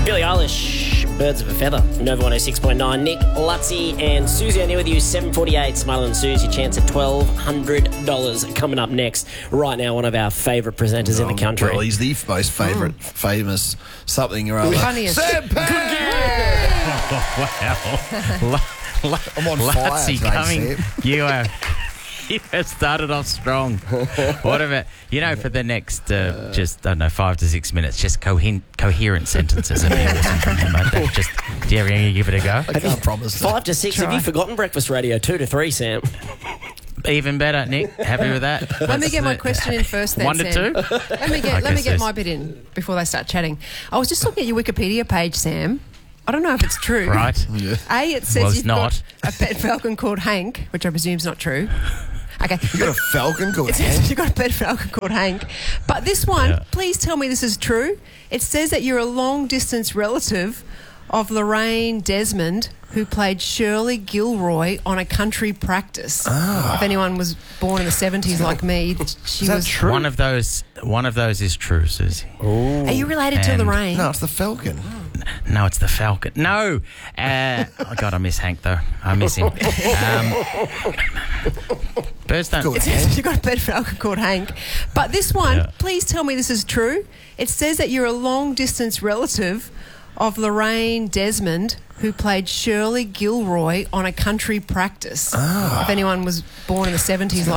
Billie Eilish, Birds of a Feather, Nova 106.9. Nick, Lutzi and Susie O'Neill with you, 7:48. Smile and Susie, your chance at $1,200 coming up next. Right now, one of our favourite presenters in the country. Well, he's the most famous something or other. Funniest. Sam Wow. I'm on fire Lutzi today, coming. Sam. You have started off strong. What about, for the next, 5 to 6 minutes, just coherent sentences would be awesome from you, mate. Do you ever give it a go? I can't promise that. 5 to 6. Have you forgotten breakfast radio? 2 to 3, Sam. Even better, Nick. Happy with that? Let me get my question in first then, 1 to Sam. 2? Let me get my bit in before they start chatting. I was just looking at your Wikipedia page, Sam. I don't know if it's true. Right. Yeah. A, it says Well, it's you've not. got a pet falcon called Hank, which I presume is not true. Okay. You got a falcon called It Hank? says you've got a pet falcon called Hank. But this one, Yeah. please tell me this is true. It says that you're a long-distance relative of Lorraine Desmond, who played Shirley Gilroy on A Country Practice. If anyone was born in the 70s like me, she was... true? One of those is true, Susie. Are you related to And- Lorraine? No, it's the falcon. No, it's the Falcon. No. Oh, God, I miss Hank, though. I miss him. Birds don't... Good. It says you've got a pet falcon called Hank. But this one, Yeah. please tell me this is true. It says that you're a long-distance relative of Lorraine Desmond, who played Shirley Gilroy on A Country Practice. If anyone was born in the 70s like